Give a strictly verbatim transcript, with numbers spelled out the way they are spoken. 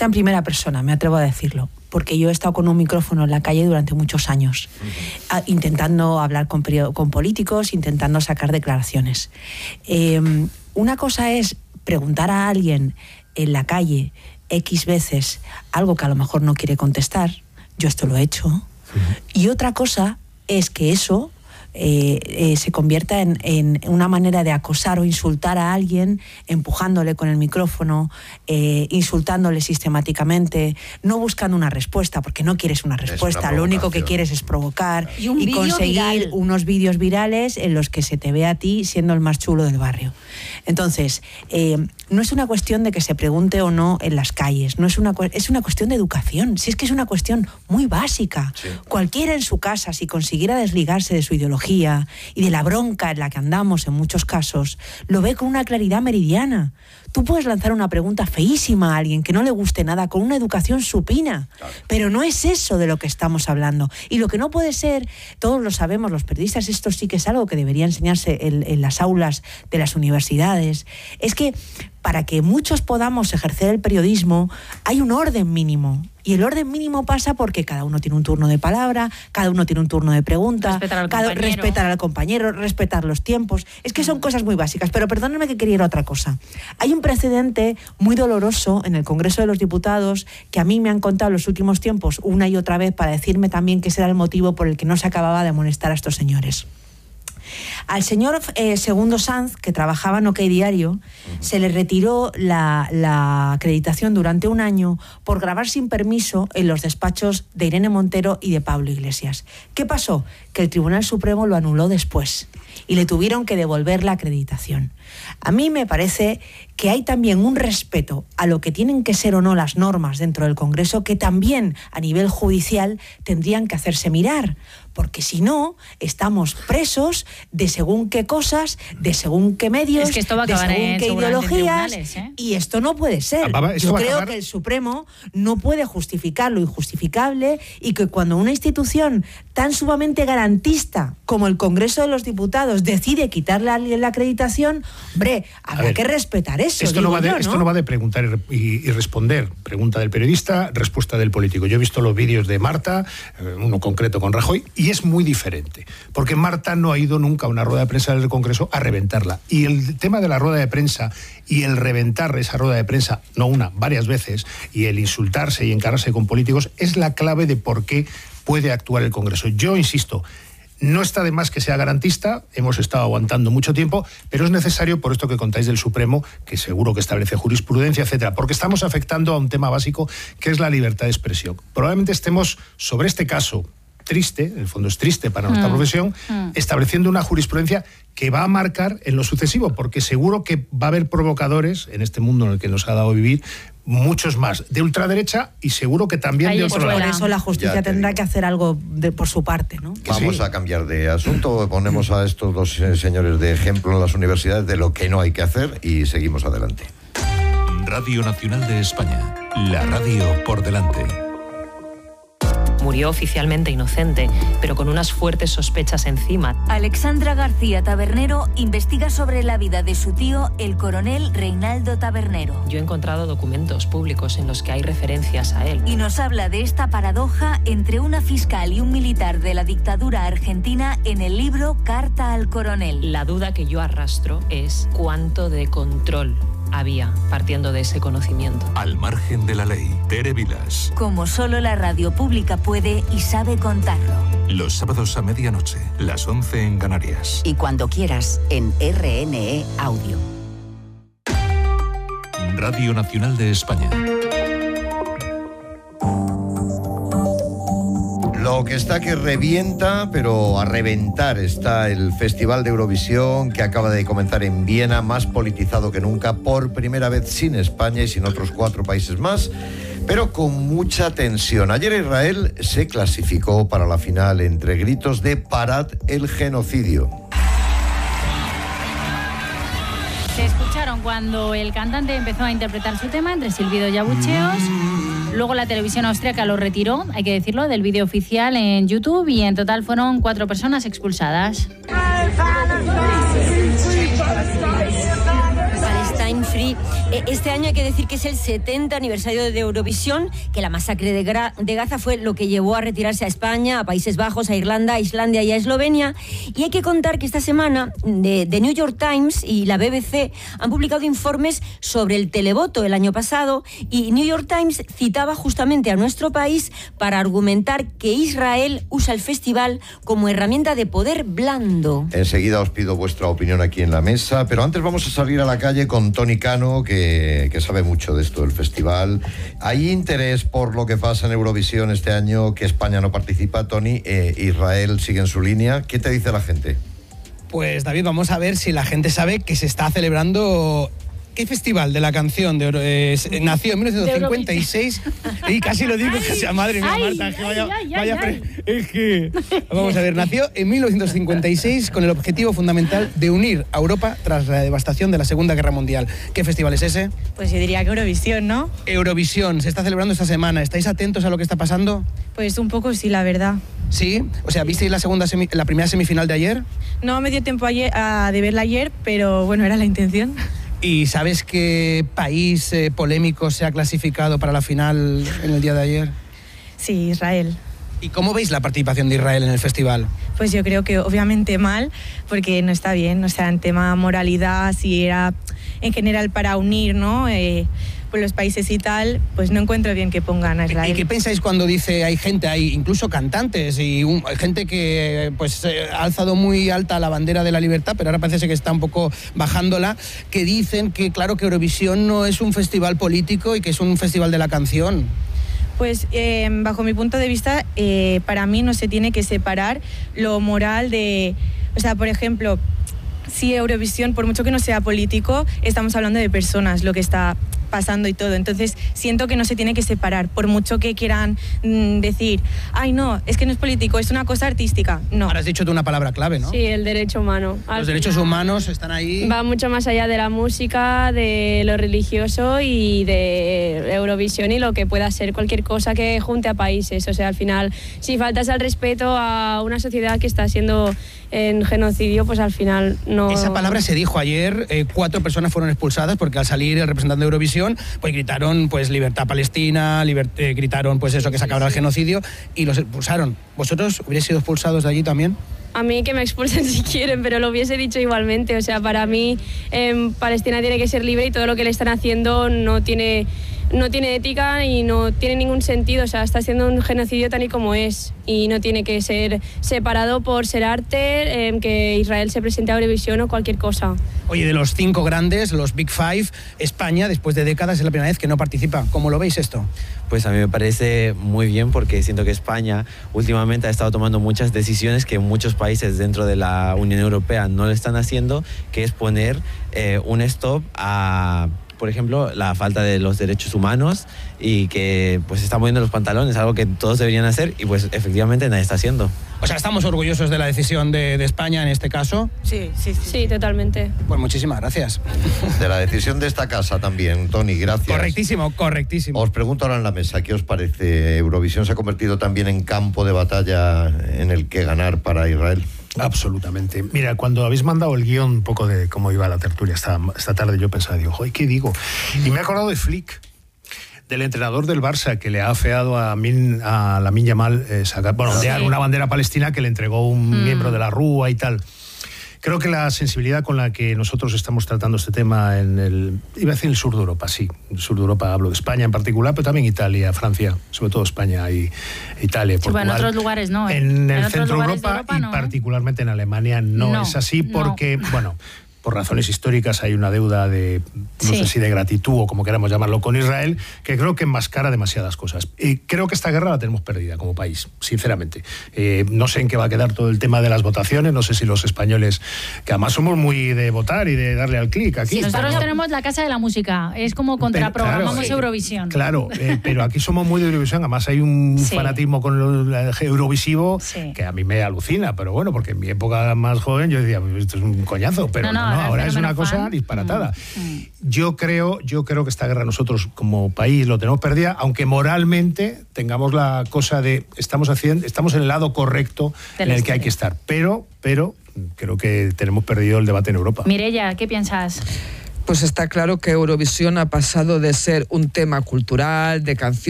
afecta en primera persona, me atrevo a decirlo, porque yo he estado con un micrófono en la calle durante muchos años, uh-huh. a, intentando hablar con, con políticos, intentando sacar declaraciones. Eh, una cosa es preguntar a alguien en la calle X veces algo que a lo mejor no quiere contestar, yo esto lo he hecho, uh-huh. y otra cosa es que eso eh, eh, se convierta en, en una manera de acosar o insultar a alguien, empujándole con el micrófono, eh, insultándole sistemáticamente, no buscando una respuesta, porque no quieres una respuesta, una lo único que quieres es provocar y, un y conseguir viral. unos vídeos virales en los que se te ve a ti siendo el más chulo del barrio. Entonces, eh, no es una cuestión de que se pregunte o no en las calles, no es una, es una cuestión de educación, si es que es una cuestión muy básica. Sí. Cualquiera en su casa, si consiguiera desligarse de su ideología y de la bronca en la que andamos en muchos casos, lo ve con una claridad meridiana. Tú puedes lanzar una pregunta feísima a alguien que no le guste nada con una educación supina, claro. pero no es eso de lo que estamos hablando. Y lo que no puede ser, todos lo sabemos, los periodistas, esto sí que es algo que debería enseñarse en, en las aulas de las universidades, es que para que muchos podamos ejercer el periodismo hay un orden mínimo. Y el orden mínimo pasa porque cada uno tiene un turno de palabra, cada uno tiene un turno de pregunta, respetar al, cada, respetar al compañero, respetar los tiempos. Es que son cosas muy básicas, pero perdónenme que quería ir a otra cosa. Hay un precedente muy doloroso en el Congreso de los Diputados que a mí me han contado en los últimos tiempos una y otra vez para decirme también que ese era el motivo por el que no se acababa de amonestar a estos señores. Al señor eh, Segundo Sanz, que trabajaba en OK Diario, uh-huh. se le retiró la, la acreditación durante un año por grabar sin permiso en los despachos de Irene Montero y de Pablo Iglesias. ¿Qué pasó? Que el Tribunal Supremo lo anuló después y le tuvieron que devolver la acreditación. A mí me parece que hay también un respeto a lo que tienen que ser o no las normas dentro del Congreso que también a nivel judicial tendrían que hacerse mirar, porque si no, estamos presos de según qué cosas, de según qué medios, es que esto va a de acabar según en, qué ideologías, ¿eh? Y esto no puede ser. Yo creo que el Supremo no puede justificar lo injustificable y que cuando una institución tan sumamente garantista como el Congreso de los Diputados decide quitarle a alguien la acreditación, hombre, habrá ver, que respetar eso. Esto no, va de, yo, ¿no? esto no va de preguntar y, y, y responder. Pregunta del periodista, respuesta del político. Yo he visto los vídeos de Marta, uno concreto con Rajoy, y es muy diferente, porque Marta no ha ido nunca a una rueda de prensa del Congreso a reventarla. Y el tema de la rueda de prensa y el reventar esa rueda de prensa, no una, varias veces, y el insultarse y encararse con políticos, es la clave de por qué puede actuar el Congreso. Yo insisto, no está de más que sea garantista, hemos estado aguantando mucho tiempo, pero es necesario por esto que contáis del Supremo, que seguro que establece jurisprudencia, etcétera, porque estamos afectando a un tema básico que es la libertad de expresión. Probablemente estemos sobre este caso triste, en el fondo es triste para nuestra mm. profesión, mm. estableciendo una jurisprudencia que va a marcar en lo sucesivo, porque seguro que va a haber provocadores en este mundo en el que nos ha dado vivir, muchos más de ultraderecha y seguro que también Ahí de otro lado. Por eso la justicia tendrá digo. que hacer algo de, por su parte, ¿no? Vamos sí. a cambiar de asunto, ponemos a estos dos señores de ejemplo en las universidades de lo que no hay que hacer y seguimos adelante. Radio Nacional de España, la radio por delante. Murió oficialmente inocente, pero con unas fuertes sospechas encima. Alexandra García Tabernero investiga sobre la vida de su tío, el coronel Reinaldo Tabernero. Yo he encontrado documentos públicos en los que hay referencias a él. Y nos habla de esta paradoja entre una fiscal y un militar de la dictadura argentina en el libro Carta al Coronel. La duda que yo arrastro es cuánto de control había partiendo de ese conocimiento. Al margen de la ley, Tere Vilas. Como solo la radio pública puede y sabe contarlo. Los sábados a medianoche, las once en Canarias. Y cuando quieras, en R N E Audio. Radio Nacional de España. Lo que está que revienta, pero a reventar está el Festival de Eurovisión que acaba de comenzar en Viena, más politizado que nunca, por primera vez sin España y sin otros cuatro países más, pero con mucha tensión. Ayer Israel se clasificó para la final entre gritos de "parad el genocidio". Se escucharon cuando el cantante empezó a interpretar su tema entre silbidos y abucheos. Luego la televisión austríaca lo retiró, hay que decirlo, del vídeo oficial en YouTube y en total fueron cuatro personas expulsadas. Palestine Free Este año hay que decir que es el setenta aniversario de Eurovisión, que la masacre de, Gra de Gaza fue lo que llevó a retirarse a España, a Países Bajos, a Irlanda, a Islandia y a Eslovenia. Y hay que contar que esta semana The de New York Times y la B B C han publicado informes sobre el televoto el año pasado, y New York Times citaba justamente a nuestro país para argumentar que Israel usa el festival como herramienta de poder blando. Enseguida os pido vuestra opinión aquí en la mesa, pero antes vamos a salir a la calle con Toni Cano, que que sabe mucho de esto del festival. ¿Hay interés por lo que pasa en Eurovisión este año, que España no participa, Toni? Eh, Israel sigue en su línea. ¿Qué te dice la gente? Pues David, vamos a ver si la gente sabe que se está celebrando... ¿Qué festival de la canción? De, eh, nació en mil novecientos cincuenta y seis y casi lo digo, casi a madre mía, Marta, ay, que vaya, ay, ay, vaya ay, ay. Es que, vamos a ver, nació en mil novecientos cincuenta y seis con el objetivo fundamental de unir a Europa tras la devastación de la Segunda Guerra Mundial. ¿Qué festival es ese? Pues yo diría que Eurovisión, ¿no? Eurovisión, se está celebrando esta semana. ¿Estáis atentos a lo que está pasando? Pues un poco sí, la verdad. ¿Sí? O sea, ¿visteis la segunda semi, la primera semifinal de ayer? No me dio tiempo ayer, a, de verla ayer, pero bueno, era la intención. ¿Y sabes qué país eh, polémico se ha clasificado para la final en el día de ayer? Sí, Israel. ¿Y cómo veis la participación de Israel en el festival? Pues yo creo que obviamente mal, porque no está bien, o sea, en tema moralidad, si era en general para unir, ¿no? Eh, pues los países y tal, pues no encuentro bien que pongan a Israel. ¿Y qué pensáis cuando dice hay gente, hay incluso cantantes y un, gente que pues eh, ha alzado muy alta la bandera de la libertad, pero ahora parece que está un poco bajándola, que dicen que claro que Eurovisión no es un festival político y que es un festival de la canción? Pues eh, bajo mi punto de vista, eh, para mí no se tiene que separar lo moral de, o sea, por ejemplo, si Eurovisión, por mucho que no sea político, estamos hablando de personas, lo que está pasando y todo. Entonces siento que no se tiene que separar, por mucho que quieran mmm, decir, ay no, es que no es político, es una cosa artística. No. Ahora has dicho tú una palabra clave, ¿no? Sí, el derecho humano. Los Al derechos final, humanos están ahí. Va mucho más allá de la música, de lo religioso y de Eurovisión y lo que pueda ser cualquier cosa que junte a países. O sea, al final, si faltas al respeto a una sociedad que está siendo en genocidio, pues al final no... Esa palabra se dijo ayer, eh, cuatro personas fueron expulsadas porque al salir el representante de Eurovisión pues gritaron pues libertad palestina, liber eh, gritaron pues eso, que se acabara el genocidio, y los expulsaron. ¿Vosotros hubierais sido expulsados de allí también? A mí que me expulsen si quieren, pero lo hubiese dicho igualmente. O sea, para mí eh, Palestina tiene que ser libre y todo lo que le están haciendo no tiene... no tiene ética y no tiene ningún sentido, o sea, está siendo un genocidio tal y como es y no tiene que ser separado por ser arte, eh, que Israel se presente a Eurovisión o cualquier cosa. Oye, de los cinco grandes, los Big Five, España, después de décadas, es la primera vez que no participa. ¿Cómo lo veis esto? Pues a mí me parece muy bien, porque siento que España últimamente ha estado tomando muchas decisiones que muchos países dentro de la Unión Europea no lo están haciendo, que es poner eh, un stop a... por ejemplo, la falta de los derechos humanos, y que pues se están moviendo los pantalones, algo que todos deberían hacer y pues efectivamente nadie está haciendo. O sea, ¿estamos orgullosos de la decisión de, de España en este caso? Sí, sí, sí, sí, totalmente. Pues muchísimas gracias. De la decisión de esta casa también, Toni, gracias. Correctísimo, correctísimo. Os pregunto ahora en la mesa, ¿qué os parece? ¿Eurovisión se ha convertido también en campo de batalla en el que ganar para Israel? Absolutamente. Mira, cuando habéis mandado el guión un poco de cómo iba la tertulia esta, esta tarde, yo pensaba, digo, joder, ¿qué digo? Y me he acordado de Flick, del entrenador del Barça, que le ha afeado a, Min, a Lamine Yamal eh, sacar, bueno, sí. una bandera palestina que le entregó un mm. miembro de la Rúa y tal. Creo que la sensibilidad con la que nosotros estamos tratando este tema en el, iba a decir el sur de Europa, sí, el sur de Europa, hablo de España en particular, pero también Italia, Francia, sobre todo España y Italia, sí, Portugal. Bueno, en otros lugares no. ¿eh? En, en el centro de Europa, Europa, y no, particularmente en Alemania no, no es así porque, no. bueno... por razones históricas hay una deuda de, no sí. sé si de gratitud o como queramos llamarlo, con Israel, que creo que enmascara demasiadas cosas. Y creo que esta guerra la tenemos perdida como país, sinceramente. Eh, no sé en qué va a quedar todo el tema de las votaciones, no sé si los españoles, que además somos muy de votar y de darle al clic aquí. Sí, nosotros tenemos la Casa de la Música, es como contraprogramamos claro, Eurovisión. Claro, eh, pero aquí somos muy de Eurovisión, además hay un sí. fanatismo con el Eurovisivo sí. que a mí me alucina, pero bueno, porque en mi época más joven yo decía, esto es un coñazo, pero no, no, no, ahora es una cosa fan. disparatada. Mm. Yo creo, yo creo que esta guerra nosotros como país lo tenemos perdida, aunque moralmente tengamos la cosa de estamos haciendo, estamos en el lado correcto Del en el que hay que estar, pero, pero creo que tenemos perdido el debate en Europa. Mireia, ¿qué piensas? pues está claro que Eurovisión ha pasado de ser un tema cultural, de canciones,